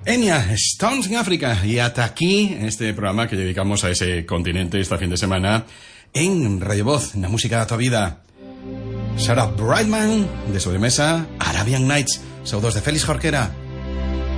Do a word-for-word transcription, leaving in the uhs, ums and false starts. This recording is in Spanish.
Enya, Stones en África. Y hasta aquí este programa que dedicamos a ese continente este fin de semana en Radio Voz, la música de toda vida. Sarah Brightman, de sobremesa, Arabian Nights, saudos de Félix Jorquera.